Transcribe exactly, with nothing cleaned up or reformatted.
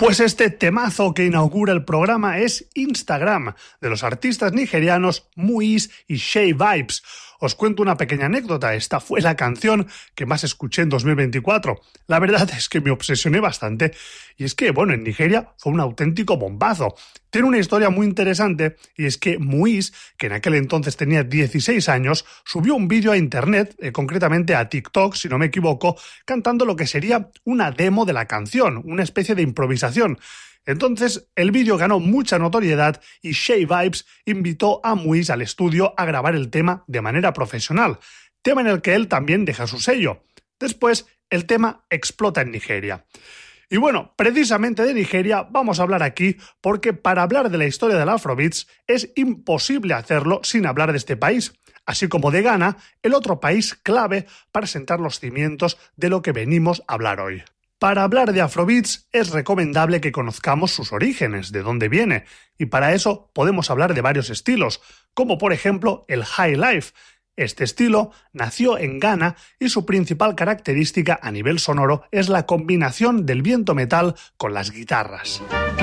Pues este temazo que inaugura el programa es Instagram, de los artistas nigerianos Muiz y Shay Vibes. Os cuento una pequeña anécdota, esta fue la canción que más escuché en dos mil veinticuatro. La verdad es que me obsesioné bastante, y es que, bueno, en Nigeria fue un auténtico bombazo. Tiene una historia muy interesante, y es que Muiz, que en aquel entonces tenía dieciséis años, subió un vídeo a internet, eh, concretamente a TikTok, si no me equivoco, cantando lo que sería una demo de la canción, una especie de improvisación. Entonces, el vídeo ganó mucha notoriedad y Shay Vibes invitó a Muiz al estudio a grabar el tema de manera profesional, tema en el que él también deja su sello. Después, el tema explota en Nigeria. Y bueno, precisamente de Nigeria vamos a hablar aquí porque para hablar de la historia del Afrobeats es imposible hacerlo sin hablar de este país, así como de Ghana, el otro país clave para sentar los cimientos de lo que venimos a hablar hoy. Para hablar de Afrobeats es recomendable que conozcamos sus orígenes, de dónde viene, y para eso podemos hablar de varios estilos, como por ejemplo el High Life. Este estilo nació en Ghana y su principal característica a nivel sonoro es la combinación del viento metal con las guitarras.